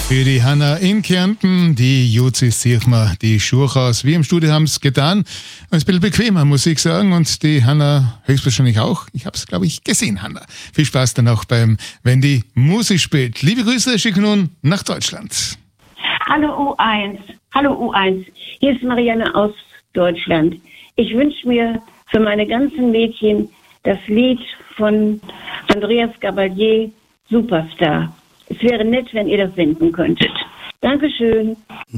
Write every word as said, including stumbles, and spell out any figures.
Für die Hanna in Kärnten, die Juzis zieht man die Schuhe aus. Wir im Studio haben es getan. Ein bisschen bequemer, muss ich sagen. Und die Hanna höchstwahrscheinlich auch. Ich habe es, glaube ich, gesehen, Hanna. Viel Spaß dann auch beim Wenn die Musik spielt. Liebe Grüße, schicken nun nach Deutschland. Hallo U eins. Hallo U eins. Hier ist Marianne aus Deutschland. Ich wünsche mir für meine ganzen Mädchen das Lied von Andreas Gabalier, Superstar. Es wäre nett, wenn ihr das senden könntet. Dankeschön.